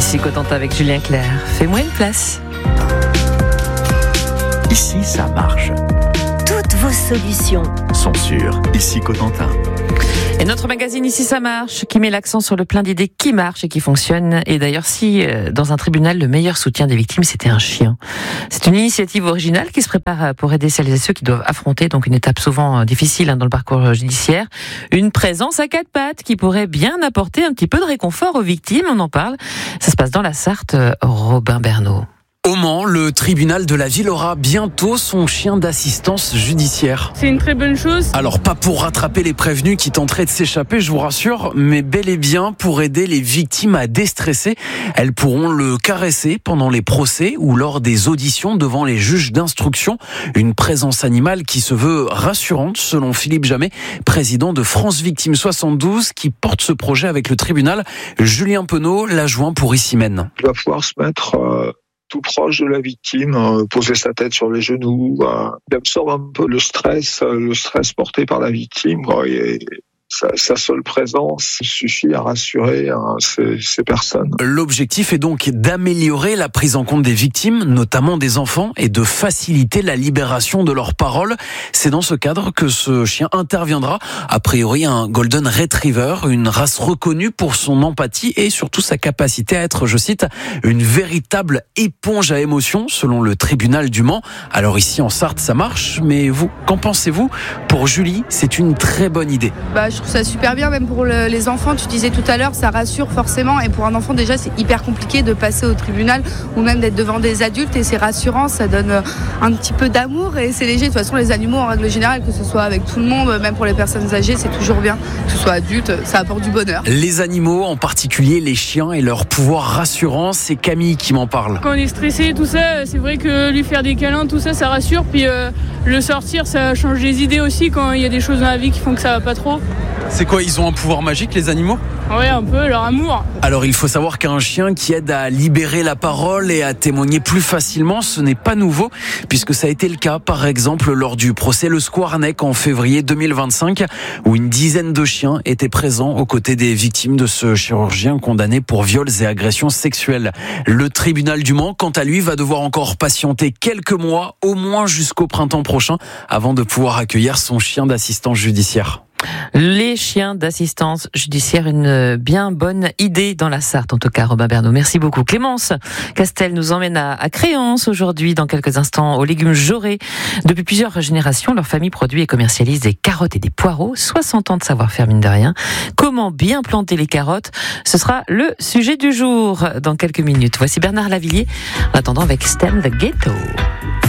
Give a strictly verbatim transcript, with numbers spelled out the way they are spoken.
Ici Cotentin avec Julien Clerc. Fais-moi une place. Ici, ça marche. Toutes vos solutions sont sur Ici Cotentin. Et notre magazine Ici ça marche, qui met l'accent sur le plein d'idées qui marchent et qui fonctionnent. Et d'ailleurs, si euh, dans un tribunal, le meilleur soutien des victimes, c'était un chien. C'est une initiative originale qui se prépare pour aider celles et ceux qui doivent affronter donc une étape souvent difficile hein, dans le parcours judiciaire. Une présence à quatre pattes qui pourrait bien apporter un petit peu de réconfort aux victimes. On en parle. Ça se passe dans la Sarthe. Robin Bernot. Au Mans, le tribunal de la ville aura bientôt son chien d'assistance judiciaire. C'est une très bonne chose. Alors pas pour rattraper les prévenus qui tenteraient de s'échapper, je vous rassure, mais bel et bien pour aider les victimes à déstresser. Elles pourront le caresser pendant les procès ou lors des auditions devant les juges d'instruction. Une présence animale qui se veut rassurante selon Philippe Jamet, président de France Victimes soixante-douze, qui porte ce projet avec le tribunal. Julien Penaud l'a joint pour Ici Mène. Il va pouvoir se mettre... Euh... tout proche de la victime, euh, poser sa tête sur les genoux, euh, il absorbe un peu le stress, euh, le stress porté par la victime, quoi, et sa, sa seule présence suffit à rassurer hein, ces, ces personnes. L'objectif est donc d'améliorer la prise en compte des victimes, notamment des enfants, et de faciliter la libération de leurs paroles. C'est dans ce cadre que ce chien interviendra, a priori un Golden Retriever, une race reconnue pour son empathie et surtout sa capacité à être, je cite, une véritable éponge à émotions, selon le tribunal du Mans. Alors ici en Sarthe, ça marche, mais vous, qu'en pensez-vous ? Pour Julie, c'est une très bonne idée. Bah, je trouve ça super bien, même pour le, les enfants, tu disais tout à l'heure, ça rassure forcément, et pour un enfant déjà c'est hyper compliqué de passer au tribunal ou même d'être devant des adultes, et c'est rassurant, ça donne un petit peu d'amour et c'est léger. De toute façon les animaux en règle générale, que ce soit avec tout le monde, même pour les personnes âgées, c'est toujours bien, que ce soit adulte, ça apporte du bonheur. Les animaux, en particulier les chiens et leur pouvoir rassurant, c'est Camille qui m'en parle. Quand on est stressé, tout ça, c'est vrai que lui faire des câlins, tout ça, ça rassure, puis euh, le sortir, ça change les idées aussi quand il y a des choses dans la vie qui font que ça va pas trop. C'est quoi, ils ont un pouvoir magique, les animaux ? Ouais, un peu, leur amour. Alors il faut savoir qu'un chien qui aide à libérer la parole et à témoigner plus facilement, ce n'est pas nouveau, puisque ça a été le cas par exemple lors du procès Le Squarneck en février deux mille vingt-cinq, où une dizaine de chiens étaient présents aux côtés des victimes de ce chirurgien condamné pour viols et agressions sexuelles. Le tribunal du Mans, quant à lui, va devoir encore patienter quelques mois, au moins jusqu'au printemps prochain, avant de pouvoir accueillir son chien d'assistance judiciaire. Les chiens d'assistance judiciaire, une bien bonne idée dans la Sarthe, en tout cas, Robin Bernot. Merci beaucoup. Clémence Castel nous emmène à, à Créance aujourd'hui, dans quelques instants, aux légumes Jaurès. Depuis plusieurs générations, leur famille produit et commercialise des carottes et des poireaux. soixante ans de savoir-faire, mine de rien. Comment bien planter les carottes ? Ce sera le sujet du jour dans quelques minutes. Voici Bernard Lavillier, en attendant avec Stem the Ghetto.